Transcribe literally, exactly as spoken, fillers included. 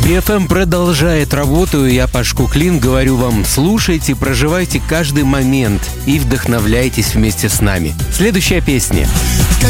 Би эф эм продолжает работу, и я, Пашко Клин, говорю вам: слушайте, проживайте каждый момент и вдохновляйтесь вместе с нами. Следующая песня.